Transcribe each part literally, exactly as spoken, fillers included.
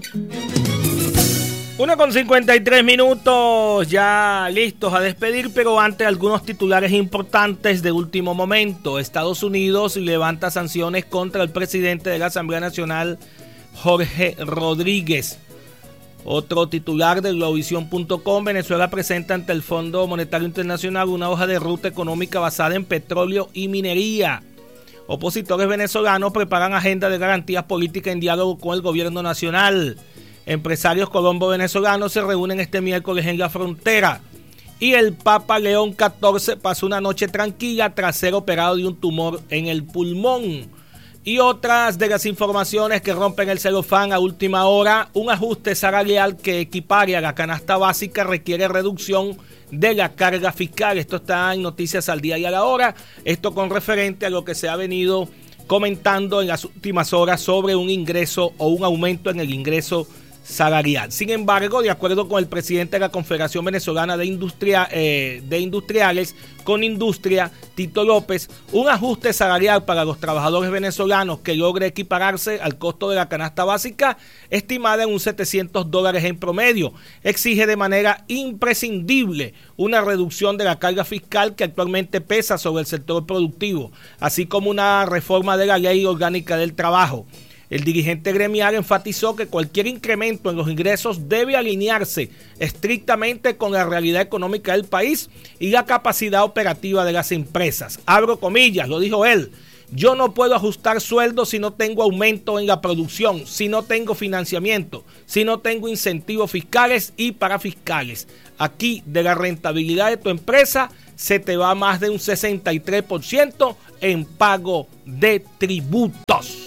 Una con cincuenta y tres minutos, ya listos a despedir, pero antes algunos titulares importantes de último momento. Estados Unidos levanta sanciones contra el presidente de la Asamblea Nacional, Jorge Rodríguez. Otro titular de globovisión punto com, Venezuela presenta ante el Fondo Monetario Internacional una hoja de ruta económica basada en petróleo y minería. Opositores venezolanos preparan agenda de garantías políticas en diálogo con el gobierno nacional. Empresarios colombo-venezolanos se reúnen este miércoles en la frontera. Y el Papa León catorce pasó una noche tranquila tras ser operado de un tumor en el pulmón. Y otras de las informaciones que rompen el celofán a última hora: un ajuste salarial que equipare a la canasta básica requiere reducción de la carga fiscal. Esto está en Noticias al Día y a la Hora. Esto con referente a lo que se ha venido comentando en las últimas horas sobre un ingreso o un aumento en el ingreso salarial. Sin embargo, de acuerdo con el presidente de la Confederación Venezolana de, Industria, eh, de Industriales, con Industria, Tito López, un ajuste salarial para los trabajadores venezolanos que logre equipararse al costo de la canasta básica, estimada en un setecientos dólares en promedio, exige de manera imprescindible una reducción de la carga fiscal que actualmente pesa sobre el sector productivo, así como una reforma de la Ley Orgánica del Trabajo. El dirigente gremial enfatizó que cualquier incremento en los ingresos debe alinearse estrictamente con la realidad económica del país y la capacidad operativa de las empresas. Abro comillas, lo dijo él: yo no puedo ajustar sueldos si no tengo aumento en la producción, si no tengo financiamiento, si no tengo incentivos fiscales y parafiscales. Aquí, de la rentabilidad de tu empresa, se te va más de un sesenta y tres por ciento en pago de tributos.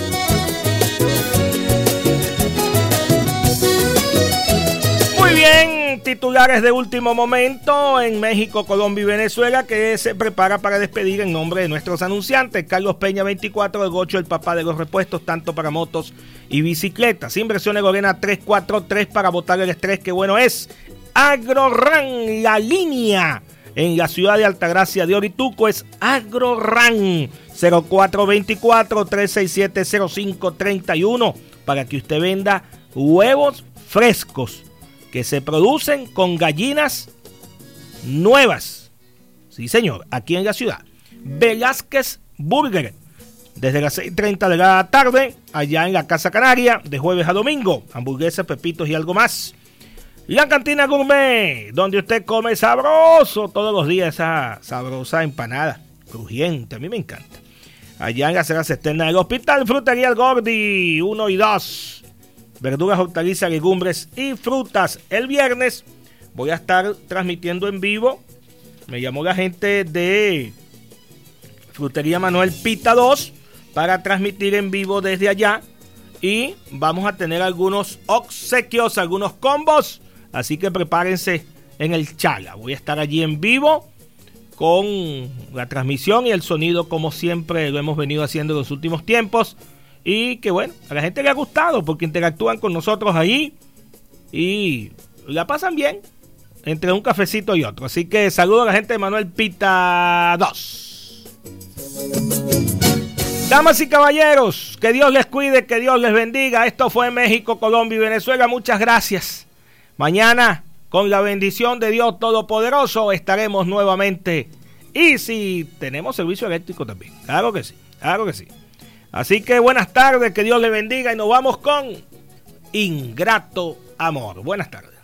Muy bien, titulares de último momento en México, Colombia y Venezuela, que se prepara para despedir en nombre de nuestros anunciantes. Carlos Peña veinticuatro, el Gocho, el papá de los repuestos, tanto para motos y bicicletas. Inversiones Lorena trescientos cuarenta y tres para botar el estrés, que bueno es. AgroRan, la línea en la ciudad de Altagracia de Orituco es AgroRan. Cero cuatro dos cuatro, tres seis siete, cero cinco tres uno para que usted venda huevos frescos que se producen con gallinas nuevas. Sí, señor, aquí en la ciudad. Velázquez Burger, desde las seis y treinta de la tarde, allá en la Casa Canaria, de jueves a domingo. Hamburguesas, pepitos y algo más. La Cantina Gourmet, donde usted come sabroso todos los días, esa sabrosa empanada, crujiente, a mí me encanta. Allá en las aceras externas del hospital. Frutería El Gordi, uno y dos. Verduras, hortalizas, legumbres y frutas. El viernes voy a estar transmitiendo en vivo. Me llamó la gente de Frutería Manuel Pita dos para transmitir en vivo desde allá. Y vamos a tener algunos obsequios, algunos combos. Así que prepárense en el Chala. Voy a estar allí en vivo con la transmisión y el sonido, como siempre lo hemos venido haciendo en los últimos tiempos. Y que bueno, a la gente le ha gustado porque interactúan con nosotros ahí y la pasan bien entre un cafecito y otro. Así que saludo a la gente de Manuel Pita dos. Damas y caballeros, que Dios les cuide, que Dios les bendiga. Esto fue México, Colombia y Venezuela. Muchas gracias. Mañana, con la bendición de Dios Todopoderoso, estaremos nuevamente. Y si tenemos servicio eléctrico también. Claro que sí, claro que sí. Así que buenas tardes, que Dios les bendiga y nos vamos con Ingrato Amor. Buenas tardes.